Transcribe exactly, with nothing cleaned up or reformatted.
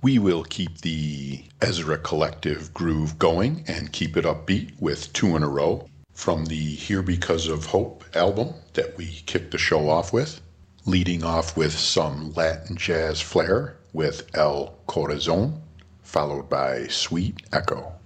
We will keep the Ezra Collective groove going and keep it upbeat with two in a row from the Here Because of Hope album that we kicked the show off with, leading off with some Latin jazz flair with El Corazon, followed by Sweet Echo.